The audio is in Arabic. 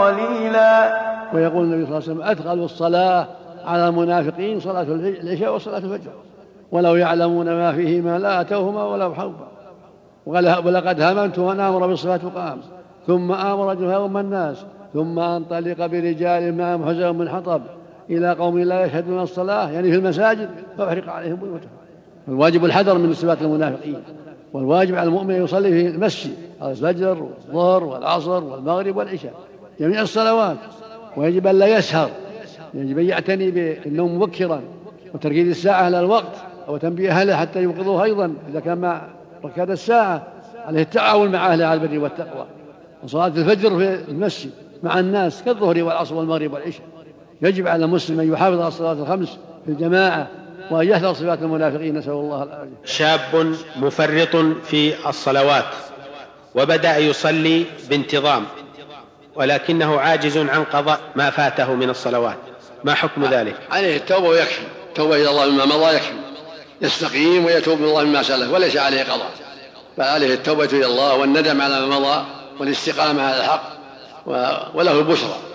قليلا. ويقول النبي صلى الله عليه وسلم أثقل الصلاة على المنافقين صلاة العشاء وصلاة الفجر، ولو يعلمون ما فيهما لا أتوهما ولو حبا. ولقد هممت أن آمر بالصلاة تقام ثم آمر يوم الناس ثم أنطلق برجال معهم حزم من حطب إلى قوم لا يشهدون الصلاة يعني في المساجد فأحرق عليهم بيوتهم. الواجب الحذر من صفات المنافقين، والواجب على المؤمن يصلي في المسجد الفجر والظهر والعصر والمغرب والعشاء جميع الصلوات، ويجب أن لا يسهر، يجب أن يعتني بالنوم مبكرا وتركيز الساعة على الوقت أو تنبيه أهله حتى يوقظوه أيضا إذا كان مع ركاد الساعة. عليه التعاون مع أهله على البر والتقوى، وصلاة الفجر في المسجد مع الناس كالظهر والعصر والمغرب والعشاء. يجب على المسلم أن يحافظ على الصلاة الخمس في الجماعة وأن يحذر صفات المنافقين، نسأل الله العافية. شاب مفرط في الصلوات وبدأ يصلي بانتظام ولكنه عاجز عن قضاء ما فاته من الصلوات، ما حكم ذلك؟ عليه التوبة ويكفي، توبة إلى الله مما مضى يكفي، يستقيم ويتوب من الله مما سلف وليس عليه قضاء، فعليه التوبة إلى الله والندم على ما مضى والاستقامة على الحق وله البشرى.